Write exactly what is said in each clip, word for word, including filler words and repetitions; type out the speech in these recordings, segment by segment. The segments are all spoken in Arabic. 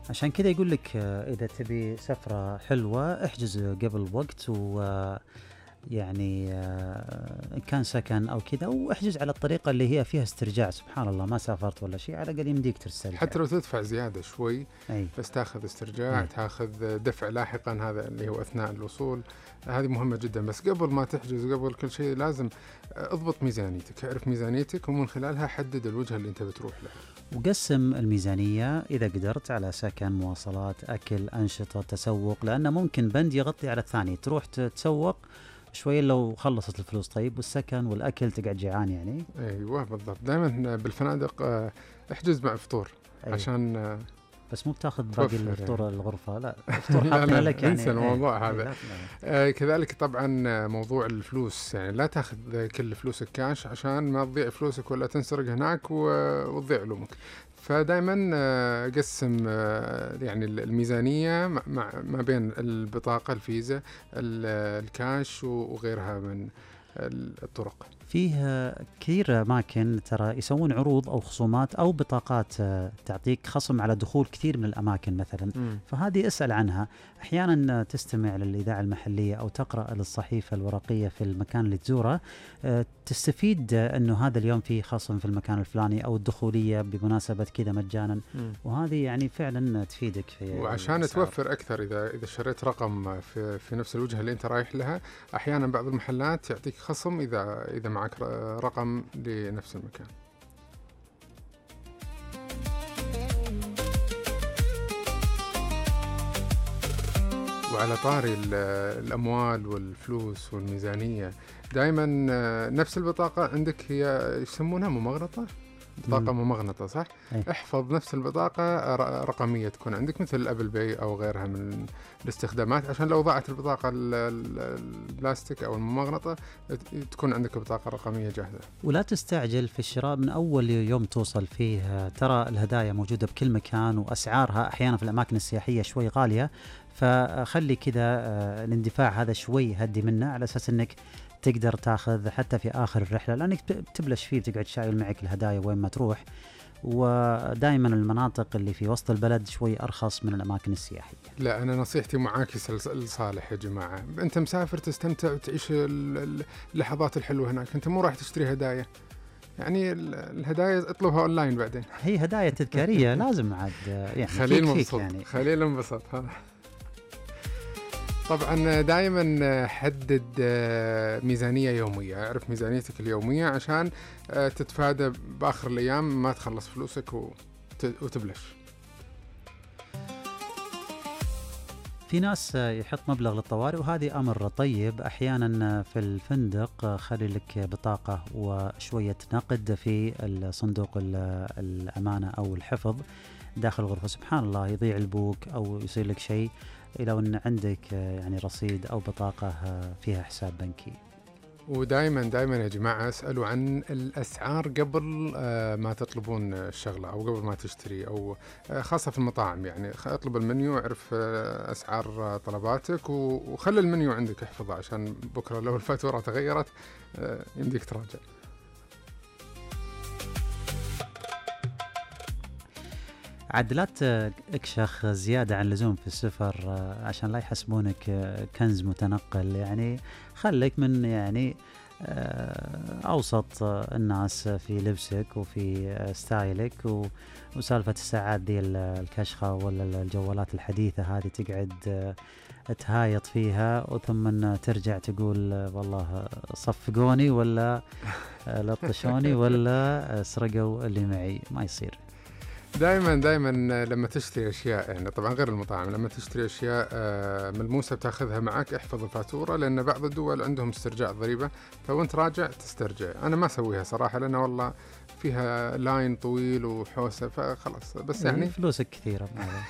عشان كذا يقول لك آه، إذا تبي سفرة حلوة احجز قبل وقت، و آه، يعني آه، إن كان سكن أو كذا، واحجز على الطريقة اللي هي فيها استرجاع. سبحان الله ما سافرت ولا شيء، على الأقل يمديك تسترجع. حتى لو تدفع زيادة شوي أي بس تاخذ استرجاع، أي تاخذ دفع لاحقا، هذا اللي هو أثناء الوصول. هذه مهمة جدا. بس قبل ما تحجز، قبل كل شيء لازم اضبط ميزانيتك، اعرف ميزانيتك ومن خلالها حدد الوجهة اللي انت بتروح لها. وقسم الميزانية إذا قدرت على سكن، مواصلات، أكل، أنشطة، تسوق، لأنه ممكن بند يغطي على الثاني. تروح تتسوق شوي لو خلصت الفلوس، طيب والسكن والأكل تقعد جيعان يعني. ايوه بالضبط. دائما بالفنادق آه، احجز مع فطور أي. عشان آه، بس مو بتاخذ باقي توفر الفطور يعني. الغرفة، لا الفطور لا حاطينه لا لك يعني. انسى الموضوع أي. أي هذا. لا لا. آه كذلك طبعا آه، موضوع الفلوس، يعني لا تاخذ كل فلوسك كاش عشان ما تضيع فلوسك ولا تنسرق هناك و- وتضيع علومك. فدائما آه، قسم آه، يعني الميزانية مع مع- ما بين البطاقة، الفيزا، ال- الكاش وغيرها من الطرق. فيه كثير أماكن ترى يسوون عروض أو خصومات أو بطاقات آه، تعطيك خصم على دخول كثير من الأماكن مثلا. مم. فهذه اسأل عنها. أحيانا تستمع للإذاعة المحلية أو تقرأ للصحيفة الورقية في المكان اللي تزوره، آه، تستفيد آه، أنه هذا اليوم في خصم في المكان الفلاني، أو الدخولية بمناسبة كذا مجانا. مم. وهذه يعني فعلا تفيدك في وعشان الأسعار. توفر أكثر، إذا إذا شريت رقم في في نفس الوجهة اللي أنت رايح لها، أحيانا بعض المحلات يعطيك خصم إذا إذا معك ر- رقم لنفس المكان. وعلى طاري ال- الأموال والفلوس والميزانية، دائما آه، نفس البطاقة عندك هي يسمونها ممغنطة، بطاقة مم. ممغنطة صح؟ أي. احفظ نفس البطاقة ر- رقمية تكون عندك مثل الأبل باي أو غيرها من الاستخدامات، عشان لو ضاعت البطاقة ال- ال- البلاستيك أو الممغنطة ت- تكون عندك بطاقة رقمية جاهزة. ولا تستعجل في الشراء من أول يوم توصل فيه. ترى الهدايا موجودة بكل مكان، وأسعارها أحيانا في الأماكن السياحية شوي غالية. فخلي كذا آه، الاندفاع هذا شوي هدي منه، على أساس أنك تقدر تاخذ حتى في آخر الرحلة، لأنك ت- تبلش فيه بتقعد شايل معك الهدايا وين ما تروح. ودائما المناطق اللي في وسط البلد شوي أرخص من الأماكن السياحية. لا، أنا نصيحتي معاكس لص- لصالح يا جماعة. أنت مسافر تستمتع وتعيش ال- ال- اللحظات الحلوة هناك، أنت مو راح تشتري هدايا. يعني ال- الهدايا اطلبها أونلاين بعدين. هي هدايا تذكارية لازم عاد آه، يعني خليل فيك فيك مبسوط يعني. خليل انبسط هذا. طبعا دائما حدد آه، ميزانية يومية، اعرف ميزانيتك اليومية عشان آه، تتفادى بآخر الأيام ما تخلص فلوسك وت- وتبلش. في ناس آه، يحط مبلغ للطوارئ، وهذه أمر طيب. أحيانا آه، في الفندق آه، خلي لك بطاقة وشوية نقد في الصندوق ال- الأمانة أو الحفظ داخل الغرفة. سبحان الله يضيع البوك أو يصير لك شيء، لو أن عندك آه، يعني رصيد أو بطاقة آه، فيها حساب بنكي. ودائما دائما يا جماعة اسألوا عن الأسعار قبل آه، ما تطلبون الشغلة أو قبل ما تشتري، أو آه، خاصة في المطاعم. يعني خ- اطلب المنيو، اعرف آه، أسعار آه، طلباتك، و- وخلي المنيو عندك احفظه عشان بكرة لو الفاتورة تغيرت آه، يمديك تراجع. عاد لا تكشخ زيادة عن اللزوم في السفر آه، عشان لا يحسبونك آه، كنز متنقل. يعني خليك من يعني آه، أوسط آه، الناس في لبسك وفي آه، ستايلك، و- وسالفة الساعات دي ال- الكشخة ولا الجوالات الحديثة هذه تقعد آه، تهايط فيها، وثم ترجع تقول آه، والله آه، صفقوني ولا آه، لطشوني ولا آه، سرقوا اللي معي. ما يصير. دائما دائما لما تشتري اشياء، يعني طبعا غير المطاعم، لما تشتري اشياء آه، ملموسه بتاخذها معك، احفظ الفاتوره، لان بعض الدول عندهم استرجاع ضريبه، فوانت راجع تسترجع. انا ما اسويها صراحه لان والله فيها لاين طويل وحوسه، فخلاص بس يعني يعني فلوسك كثيرة بهذا.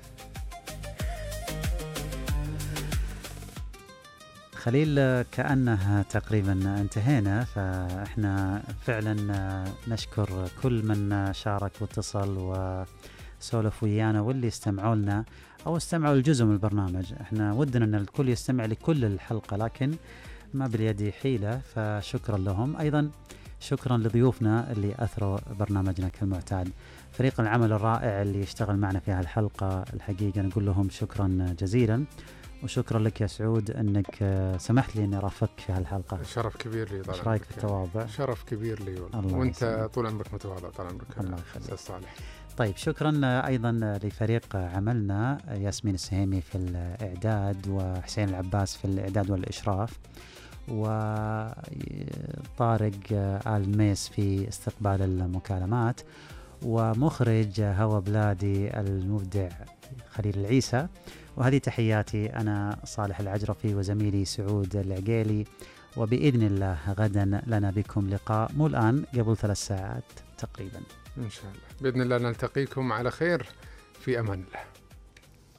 خليل آه، كأنه تقريبا انتهينا، فإحنا فعلا آه، نشكر كل من آه، شارك واتصل وسولف ويانا، واللي استمعوا لنا أو استمعوا لجزء من البرنامج. إحنا ودنا أن الكل يستمع لكل الحلقة، لكن ما باليد حيلة، فشكرا لهم. أيضا شكرا لضيوفنا اللي أثروا برنامجنا كالمعتاد، فريق العمل الرائع اللي يشتغل معنا في هالحلقة، الحقيقة نقول لهم شكرا جزيلا. وشكرا لك يا سعود أنك سمحت لي أني رافقك في هالحلقة. شرف كبير لي طال عمرك. رايك في التواضع؟ شرف كبير لي والله. وانت يسلم. طول عمرك متواضع طال عمرك. الله يخليك أستاذ صالح. طيب شكرا أيضا لفريق عملنا، ياسمين السهيمي في الإعداد وحسين العباس في الإعداد والإشراف، وطارق آل ميس في استقبال المكالمات، ومخرج هوا بلادي المبدع خليل العيسى. وهذه تحياتي، أنا صالح العجرفي وزميلي سعود العقيلي، وبإذن الله غدا لنا بكم لقاء، مو الآن، قبل ثلاث ساعات تقريبا إن شاء الله. بإذن الله نلتقيكم على خير، في أمان الله.